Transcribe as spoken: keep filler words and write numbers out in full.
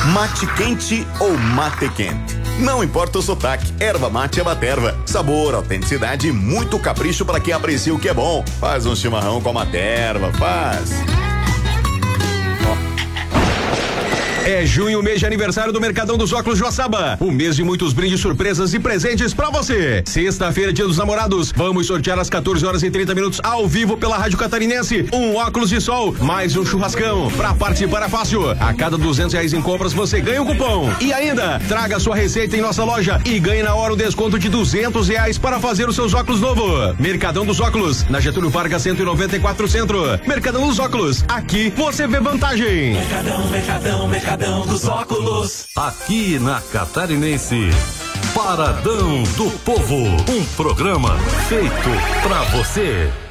Mate quente ou mate quente? Não importa o sotaque, erva mate é Materva. Sabor, autenticidade e muito capricho para quem aprecia o que é bom. Faz um chimarrão com a Materva, faz. É junho, mês de aniversário do Mercadão dos Óculos Joaçaba. Um mês de muitos brindes, surpresas e presentes pra você. Sexta-feira, dia dos namorados. Vamos sortear às quatorze horas e trinta minutos ao vivo pela Rádio Catarinense. Um óculos de sol, mais um churrascão. Pra participar é fácil. A cada duzentos reais em compras você ganha um cupom. E ainda, traga sua receita em nossa loja e ganhe na hora o desconto de duzentos reais para fazer os seus óculos novo. Mercadão dos Óculos, na Getúlio Vargas cento e noventa e quatro Centro. Mercadão dos Óculos, aqui você vê vantagem. Mercadão, Mercadão, Mercadão dos Óculos. Aqui na Catarinense, Paradão do Povo, um programa feito pra você.